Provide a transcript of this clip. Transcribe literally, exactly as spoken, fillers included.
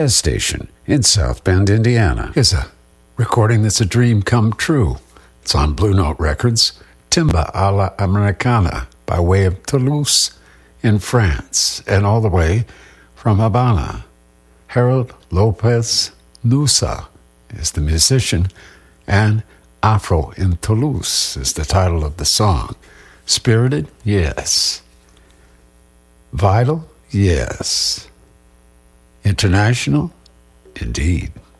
station in South Bend, Indiana. Is a recording that's a dream come true. It's on Blue Note Records, Timba a la Americana, by way of Toulouse in France, and all the way from Havana. Harold Lopez Nusa is the musician, and Afro in Toulouse is the title of the song. Spirited? Yes. Vital? Yes. International? Indeed.